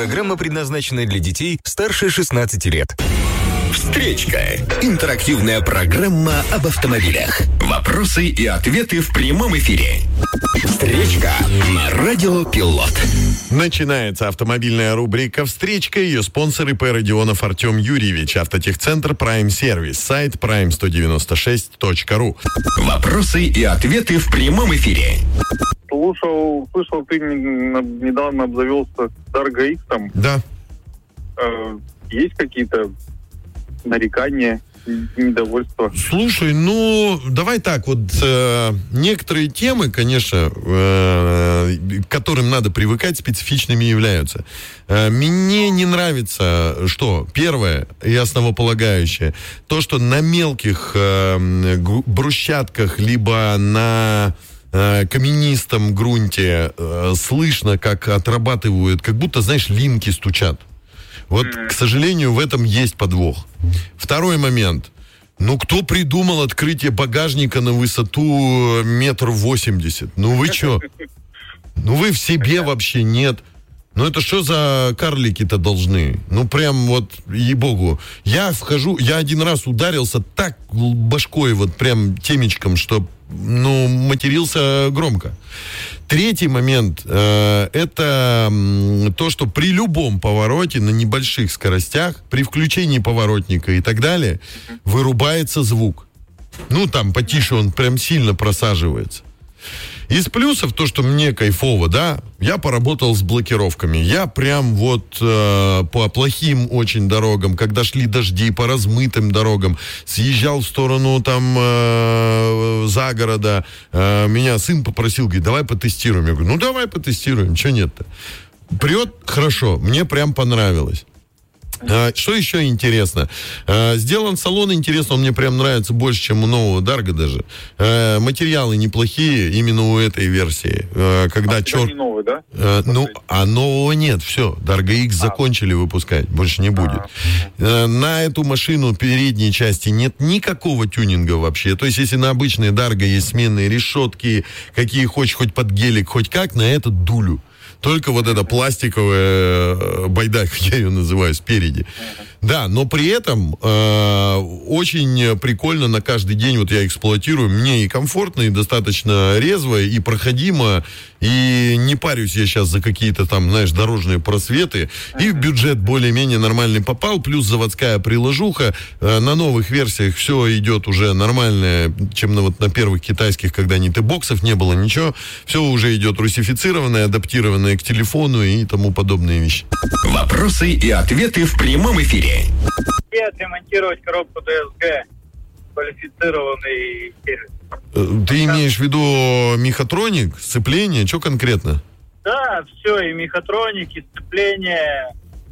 Программа предназначена для детей старше 16 лет. Встречка. Интерактивная программа об автомобилях. Вопросы и ответы в прямом эфире. Встречка на Радио Пилот. Начинается автомобильная рубрика «Встречка». Ее спонсор ИП Родионов Артем Юрьевич. Автотехцентр Prime Service. Сайт prime196.ru. Вопросы и ответы в прямом эфире. Слышал, ты недавно обзавелся Dargo X. Да. Есть какие-то нарекания, недовольства? Слушай, давай так, некоторые темы, конечно, к которым надо привыкать, специфичными являются. Мне не нравится, первое и основополагающее, то, что на мелких брусчатках, либо на каменистом грунте слышно, как отрабатывают, как будто, линки стучат. К сожалению, в этом есть подвох. Второй момент. Кто придумал открытие багажника на высоту 1,80 м? Вы что? Вы в себе вообще нет. Это что за карлики-то должны? Ей-богу. Я один раз ударился так башкой, прям темечком, что, матерился громко. Третий момент, это то, что при любом повороте на небольших скоростях, при включении поворотника и так далее, вырубается звук. Потише он прям сильно просаживается. Из плюсов то, что мне кайфово, я поработал с блокировками. Я прям по плохим очень дорогам, когда шли дожди, по размытым дорогам, съезжал в сторону за города. Меня сын попросил, говорит, давай потестируем. Я говорю, давай потестируем, что нет-то? Прет хорошо, мне прям понравилось. Что еще интересно? Сделан салон интересно, он мне прям нравится больше, чем у нового Dargo даже. Материалы неплохие именно у этой версии. Не новый, да? Нового нет, все. Dargo X закончили выпускать, больше не будет. На эту машину передней части нет никакого тюнинга вообще. То есть, если на обычной Dargo есть сменные решетки, какие хочешь, хоть под гелик, хоть как, на этот дулю. Только эта пластиковая байда, как я ее называю, спереди. Да, но при этом очень прикольно на каждый день я эксплуатирую. Мне и комфортно, и достаточно резво, и проходимо. И не парюсь я сейчас за какие-то дорожные просветы. И в бюджет более-менее нормальный попал. Плюс заводская приложуха. На новых версиях все идет уже нормально, чем на первых китайских, когда ни Т-боксов не было, ничего. Все уже идет русифицированное, адаптированное к телефону и тому подобные вещи. Вопросы и ответы в прямом эфире. Где отремонтировать коробку ДСГ? Квалифицированный сервис. Ты имеешь в виду мехатроник, сцепление? Что конкретно? Да, все, и мехатроник, и сцепление,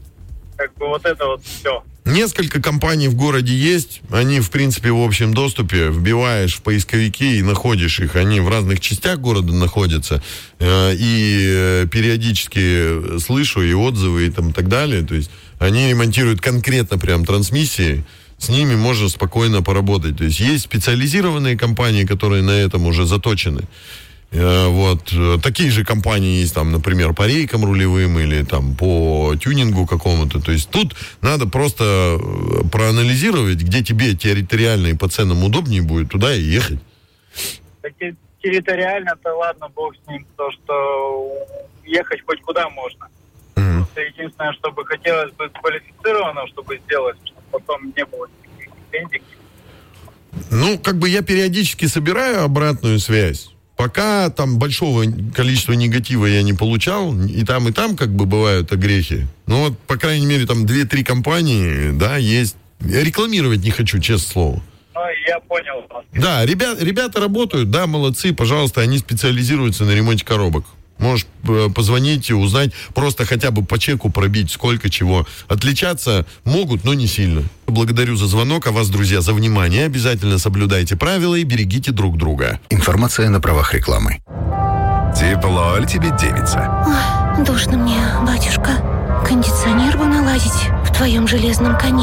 все. Несколько компаний в городе есть, они, в принципе, в общем доступе, вбиваешь в поисковики и находишь их, они в разных частях города находятся, и периодически слышу и отзывы и так далее, то есть они ремонтируют конкретно прям трансмиссии, с ними можно спокойно поработать, то есть есть специализированные компании, которые на этом уже заточены. Такие же компании есть, например, по рейкам рулевым или по тюнингу какому-то. То есть тут надо просто проанализировать, где тебе территориально и по ценам удобнее будет, туда и ехать. Территориально-то ладно, бог с ним, то что ехать хоть куда можно. Единственное, чтобы хотелось бы квалифицированно, чтобы сделать, чтобы потом не было никаких претензий. Я периодически собираю обратную связь. Пока большого количества негатива я не получал, и там, бывают огрехи. По крайней мере, 2-3 компании, есть. Я рекламировать не хочу, честное слово. Я понял. Да, ребята работают, молодцы, пожалуйста, они специализируются на ремонте коробок. Можешь позвонить и узнать, просто хотя бы по чеку пробить, сколько чего. Отличаться могут, но не сильно. Благодарю за звонок, а вас, друзья, за внимание. Обязательно соблюдайте правила и берегите друг друга. Информация на правах рекламы. Тепло ли тебе, девица? Ой, душно мне, батюшка. Кондиционер бы наладить в твоем железном коне.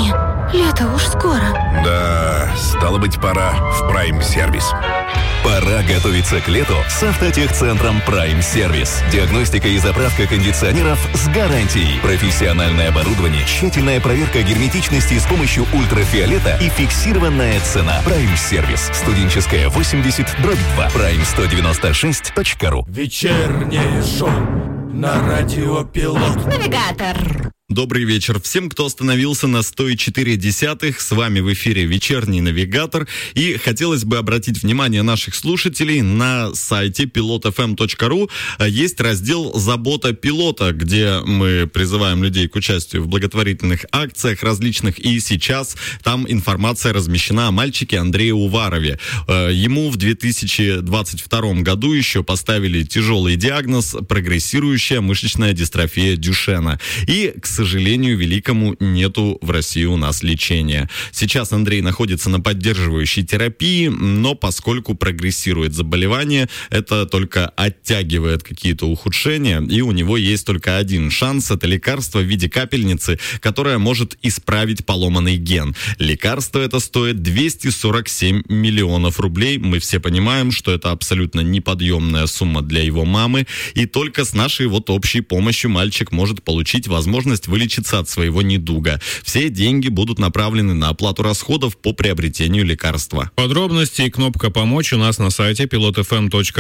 Лето уж скоро. Да, стало быть, пора в Prime Сервис. Пора готовиться к лету с автотехцентром Prime Service. Диагностика и заправка кондиционеров с гарантией. Профессиональное оборудование, тщательная проверка герметичности с помощью ультрафиолета и фиксированная цена. Prime Service. Студенческая 80/2. Prime196.ru. Вечернее шоу на радио Пилот. Навигатор. Добрый вечер всем, кто остановился на 104.1. С вами в эфире вечерний навигатор. И хотелось бы обратить внимание наших слушателей на сайте pilotfm.ru. Есть раздел «Забота пилота», где мы призываем людей к участию в благотворительных акциях различных. И сейчас там информация размещена о мальчике Андрее Уварове. Ему в 2022 году еще поставили тяжелый диагноз – прогрессирующая мышечная дистрофия Дюшена. И, к сожалению, великому, нету в России у нас лечения. Сейчас Андрей находится на поддерживающей терапии, но поскольку прогрессирует заболевание, это только оттягивает какие-то ухудшения, и у него есть только один шанс – это лекарство в виде капельницы, которое может исправить поломанный ген. Лекарство это стоит 247 миллионов рублей. Мы все понимаем, что это абсолютно неподъемная сумма для его мамы, и только с нашей вот общей помощью мальчик может получить возможность вылечиться от своего недуга. Все деньги будут направлены на оплату расходов по приобретению лекарства. Подробности и кнопка «Помочь» у нас на сайте pilotfm.ru.